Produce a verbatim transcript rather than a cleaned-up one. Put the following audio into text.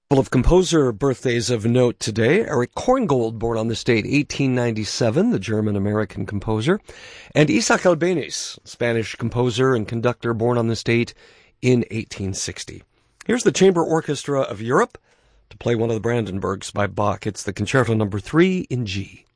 Full of composer birthdays of note today. Erich Korngold, born on this date, eighteen ninety-seven, the German-American composer. And Isaac Albéniz, Spanish composer and conductor, born on this date in eighteen sixty. Here's the Chamber Orchestra of Europe to play one of the Brandenburgs by Bach. It's the Concerto Number three in G.